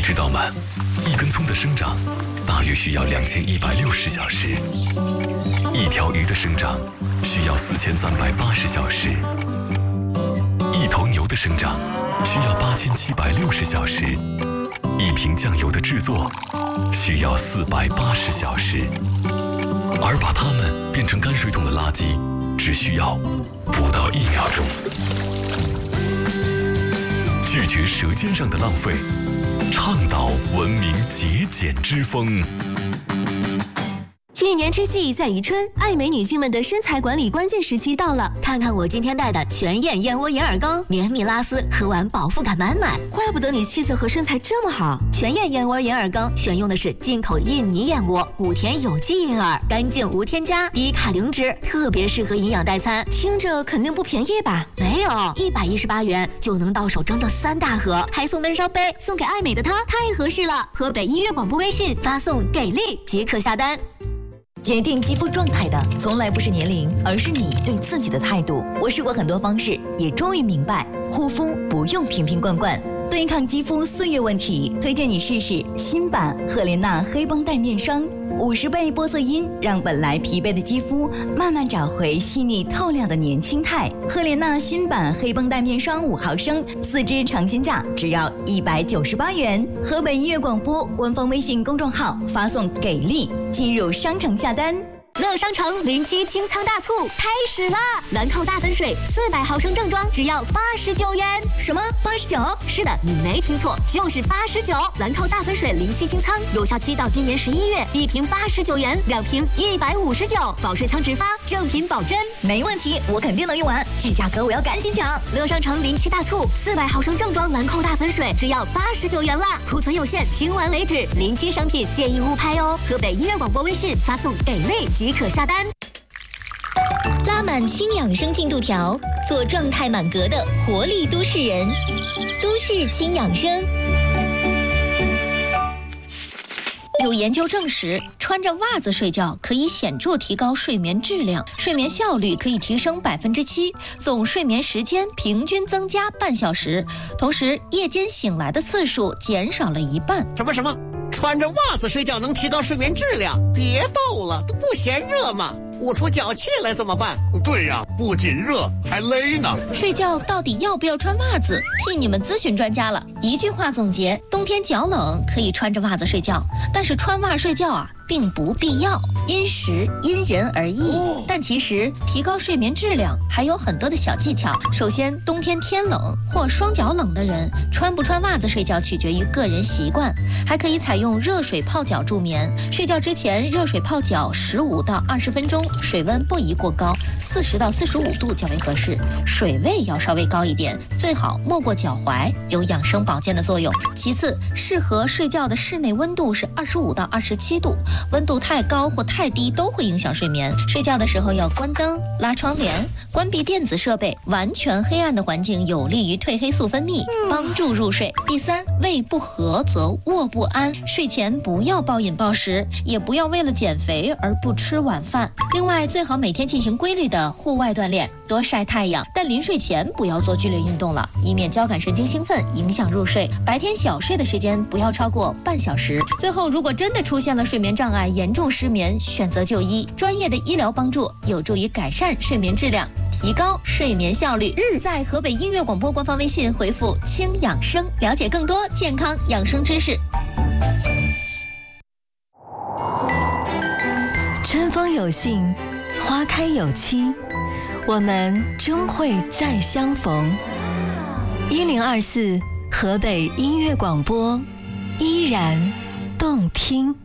知道吗？一根葱的生长大约需要2160小时，一条鱼的生长需要4380小时，一头牛的生长需要8760小时，一瓶酱油的制作需要480小时，而把它们变成泔水桶的垃圾只需要不到1秒钟。拒绝舌尖上的浪费，倡导文明节俭之风。 一年之计在于春，爱美女性们的身材管理关键时期到了。 看看我今天带的全燕燕窝银耳羹，绵密拉丝，喝完饱腹感满满。 怪不得你气色和身材这么好。 全燕燕窝银耳羹选用的是进口印尼燕窝，谷田有机银耳，干净无添加，低卡零脂，特别适合营养代餐。 听着肯定不便宜吧？ 没有，118元就能到手整整3大盒，还送闷烧杯，送给爱美的她，太合适了。河北音乐广播微信发送给力即可下单。 决定肌肤状态的从来不是年龄，而是你对自己的态度。我试过很多方式，也终于明白，护肤不用瓶瓶罐罐。对抗肌肤岁月问题，推荐你试试新版赫莲娜黑绷带面霜，50倍玻色因，让本来疲惫的肌肤慢慢找回细腻透亮的年轻态。赫莲娜新版黑绷带面霜5毫升，4支尝鲜价只要198元。河北音乐广播官方微信公众号发送给力，进入商城下单。 乐商城07清仓大促开始啦！兰蔻大粉水400毫升正装只要89元。 什么89？ 是的，你没听错，就是89。兰蔻大粉水07清仓，有效期到今年11月，一瓶89元，2瓶159，保水强直发，正品保真。 没问题，我肯定能用完，这价格我要赶紧抢。 乐商城07大促，400毫升正装兰蔻大粉水只要89元啦，库存有限，清完为止。07商品建议勿拍哦。河北音乐广播微信发送给力即可下单。 拉满轻养生进度条，做状态满格的活力都市人。都市轻养生。 有研究证实，穿着袜子睡觉可以显著提高睡眠质量，睡眠效率可以提升7%，总睡眠时间平均增加半小时，同时夜间醒来的次数减少了1半。 什么？穿着袜子睡觉能提高睡眠质量？别逗了，都不嫌热吗？捂出脚气来怎么办？ 对呀，不仅热还勒呢。 睡觉到底要不要穿袜子？替你们咨询专家了。一句话总结：冬天脚冷可以穿着袜子睡觉，但是穿袜睡觉并不必要，因时因人而异。但其实提高睡眠质量还有很多的小技巧。首先，冬天天冷或双脚冷的人，穿不穿袜子睡觉取决于个人习惯，还可以采用热水泡脚助眠。睡觉之前热水泡脚15到20分钟，水温不宜过高，40到45度较为合适，水位要稍微高一点，最好没过脚踝，有养生保健的作用。其次，适合睡觉的室内温度是25到27度，温度太高或太低都会影响睡眠。睡觉的时候要关灯、拉窗帘、关闭电子设备，完全黑暗的环境有利于褪黑素分泌，帮助入睡。第三，胃不和则卧不安，睡前不要暴饮暴食，也不要为了减肥而不吃晚饭。另外，最好每天进行规律的户外锻炼，多晒太阳，但临睡前不要做剧烈运动了，以免交感神经兴奋影响入睡。白天小睡的时间不要超过半小时。最后，如果真的出现了睡眠障碍，严重失眠，选择就医，专业的医疗帮助有助于改善睡眠质量，提高睡眠效率。在河北音乐广播官方微信回复轻养生，了解更多健康养生知识。 春风有信，花开有期，我们终会再相逢。1024河北音乐广播，依然动听。